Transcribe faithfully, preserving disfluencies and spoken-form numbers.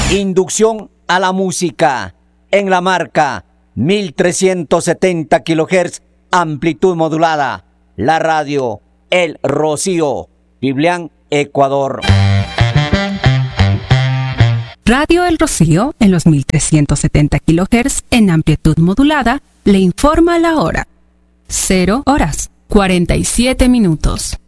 Inducción a la música en la marca mil trescientos setenta kilohertz, amplitud modulada. La radio El Rocío, Biblián, Ecuador. Radio El Rocío en los mil trescientos setenta kilohertz en amplitud modulada le informa la hora. Cero horas, cuarenta y siete minutos.